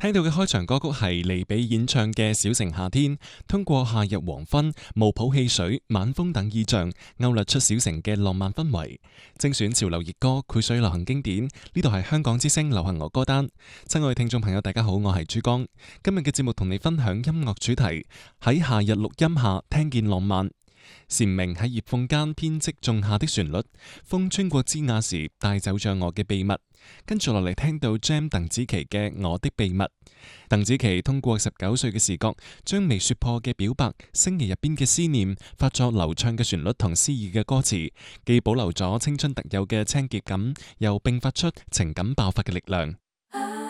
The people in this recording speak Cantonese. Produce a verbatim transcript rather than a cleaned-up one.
聽到嘅開場歌曲係黎比演唱嘅《小城夏天》，通過夏日黃昏、冒泡汽水、晚風等意象，勾勒出小城嘅浪漫氛圍。精選潮流熱歌，繪水流行經典。呢度係香港之聲流行樂歌單。親愛嘅聽眾朋友，大家好，我係珠江。今日嘅節目同你分享音樂主題，喺夏日錄音下聽見浪漫。蟬鳴喺葉縫間編織仲夏的旋律，風穿過枝椏時帶走咗我嘅秘密。跟住落嚟聽到 Jam 鄧紫棋嘅《我的秘密》。鄧紫棋通過十九歲嘅視覺，將未說破嘅表白、星爺入邊嘅思念，發作流暢嘅旋律同詩意嘅歌詞，既保留咗青春特有嘅青澀感，又迸發出情感爆發嘅力量。